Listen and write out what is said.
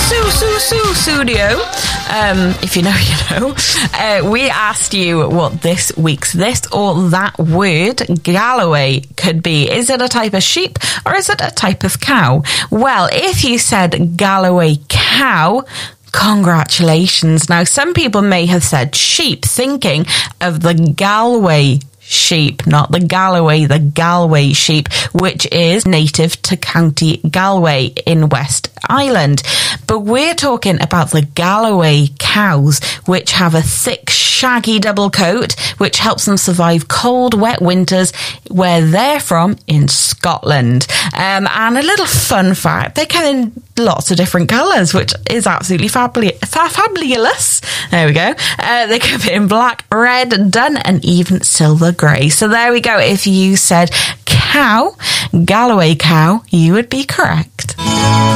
Studio. If you know, you know. We asked you what this week's this or that word, Galloway, could be. Is it a type of sheep or is it a type of cow? Well, if you said Galloway cow, congratulations. Now, some people may have said sheep, thinking of the Galway sheep, not the Galloway, the Galway sheep, which is native to County Galway in West Island. But we're talking about the Galloway cows, which have a thick, shaggy double coat, which helps them survive cold, wet winters where they're from in Scotland. And a little fun fact, they come in lots of different colours, which is absolutely fabulous. There we go. They come in black, red, dun, and even silver grey. So there we go. If you said cow, Galloway cow, you would be correct.